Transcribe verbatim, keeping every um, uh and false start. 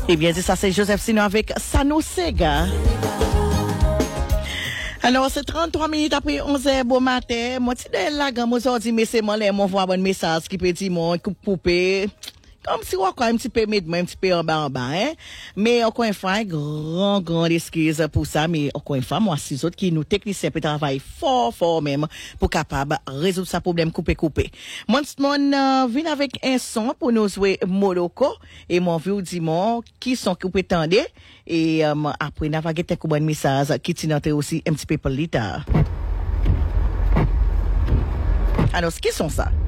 Eh bien, ça c'est Joseph Sino avec Sano Sega. Alors, c'est trente-trois minutes après onze heures, bon matin. Moi, tu sais, là, quand moi, dit, mais c'est moi, là, m'envoie un message qui peut dire, mon, coupe poupée. Comme si, on un petit peu, mettre un petit peu en bas, en bas, hein. Mais, encore une fois, grand, grand excuse pour ça. Mais, encore une fois, moi, c'est autres qui nous techniciens qui travaillent fort, fort même, pour capable résoudre ce problème coupé, coupé. Moi, mon, euh, vient avec un son pour nous jouer Moloko. Et mon vieux dit, mon, qui sont coupés tendez. Et, euh, après, n'a pas guetté un message qui t'inante aussi un petit peu pour l'état. Alors, qui sont ça?